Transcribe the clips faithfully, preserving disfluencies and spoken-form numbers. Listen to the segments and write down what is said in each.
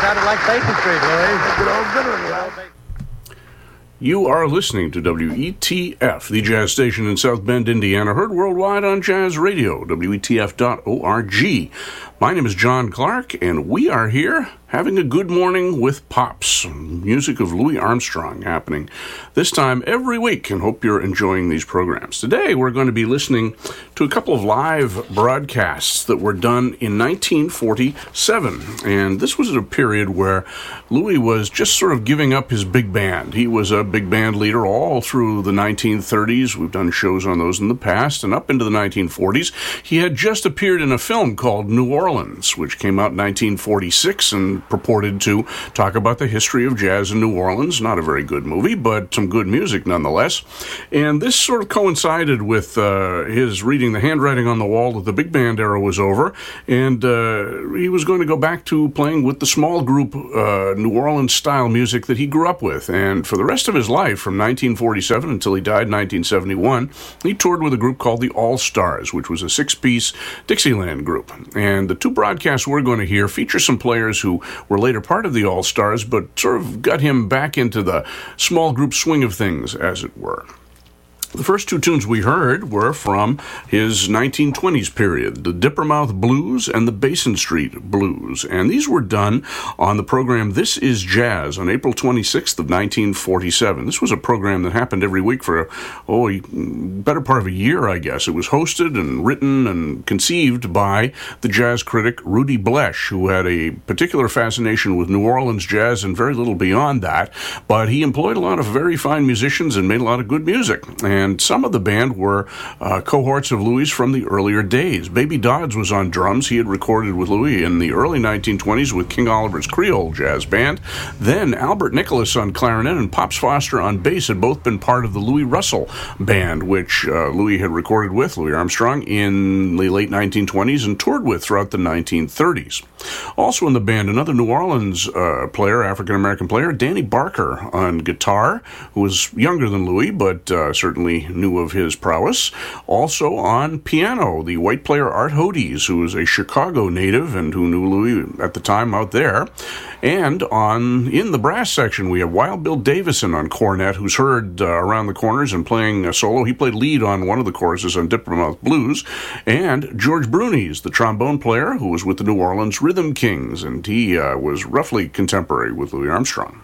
sounded like Basin Street, Louis. Good old Bitterly. You are listening to W E T F, the jazz station in South Bend, Indiana, heard worldwide on Jazz Radio, W E T F dot org. My name is John Clark, and we are here having a good morning with Pops, music of Louis Armstrong happening this time every week, and hope you're enjoying these programs. Today, we're going to be listening to a couple of live broadcasts that were done in nineteen forty-seven, and this was at a period where Louis was just sort of giving up his big band. He was a big band leader all through the nineteen thirties. We've done shows on those in the past, and up into the nineteen forties. He had just appeared in a film called New Orleans, which came out in nineteen forty-six and purported to talk about the history of jazz in New Orleans. Not a very good movie, but some good music nonetheless. And this sort of coincided with uh, his reading the handwriting on the wall that the big band era was over, and uh, he was going to go back to playing with the small group uh, New Orleans-style music that he grew up with. And for the rest of his life, from nineteen forty-seven until he died in nineteen seventy-one, he toured with a group called the All-Stars, which was a six-piece Dixieland group. And the two broadcasts we're going to hear feature some players who were later part of the All-Stars, but sort of got him back into the small group swing of things, as it were. The first two tunes we heard were from his nineteen twenties period, the Dippermouth Blues and the Basin Street Blues, and these were done on the program This Is Jazz on April twenty-sixth of nineteen forty-seven. This was a program that happened every week for, oh, a better part of a year, I guess. It was hosted and written and conceived by the jazz critic Rudy Blesh, who had a particular fascination with New Orleans jazz and very little beyond that, but he employed a lot of very fine musicians and made a lot of good music. And And some of the band were uh, cohorts of Louis from the earlier days. Baby Dodds was on drums. He had recorded with Louis in the early nineteen twenties with King Oliver's Creole Jazz Band. Then Albert Nicholas on clarinet and Pops Foster on bass had both been part of the Louis Russell Band, which uh, Louis had recorded with, Louis Armstrong, in the late nineteen twenties and toured with throughout the nineteen thirties. Also in the band, another New Orleans uh, player, African-American player, Danny Barker on guitar, who was younger than Louis, but uh, certainly knew of his prowess. Also on piano, the white player Art Hodes, who was a Chicago native and who knew Louis at the time out there. And on in the brass section, we have Wild Bill Davison on cornet, who's heard uh, around the corners and playing a solo. He played lead on one of the choruses on Dippermouth Blues. And George Brunies, the trombone player, who was with the New Orleans Rhythm Kings, and he uh, was roughly contemporary with Louis Armstrong.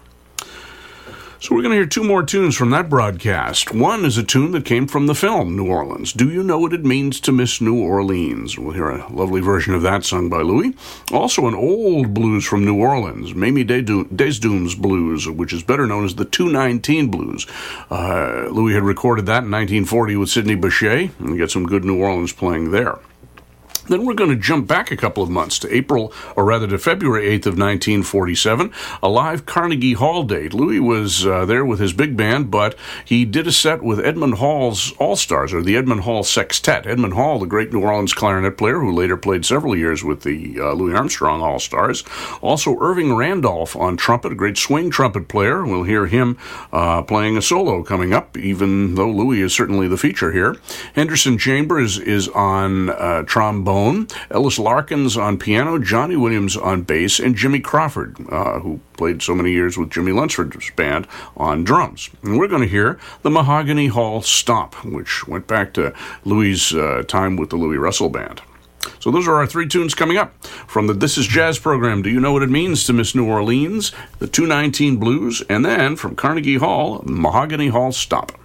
So we're going to hear two more tunes from that broadcast. One is a tune that came from the film New Orleans. Do You Know What It Means to Miss New Orleans? We'll hear a lovely version of that sung by Louis. Also an old blues from New Orleans, Mamie Desdooms Blues, which is better known as the two nineteen Blues. Uh, Louis had recorded that in nineteen forty with Sidney Bechet, and we get some good New Orleans playing there. Then we're going to jump back a couple of months to April, or rather to February eighth of nineteen forty-seven, a live Carnegie Hall date. Louis was uh, there with his big band, but he did a set with Edmund Hall's All-Stars, or the Edmund Hall Sextet. Edmund Hall, the great New Orleans clarinet player, who later played several years with the uh, Louis Armstrong All-Stars. Also Irving Randolph on trumpet, a great swing trumpet player. We'll hear him uh, playing a solo coming up, even though Louis is certainly the feature here. Henderson Chambers is on uh, trombone. Ellis Larkins on piano, Johnny Williams on bass, and Jimmy Crawford, uh, who played so many years with Jimmy Lunsford's band, on drums. And we're going to hear the Mahogany Hall Stomp, which went back to Louis' uh, time with the Louis Russell Band. So those are our three tunes coming up from the This Is Jazz program. Do You Know What It Means to Miss New Orleans? The two nineteen Blues, and then from Carnegie Hall, Mahogany Hall Stomp.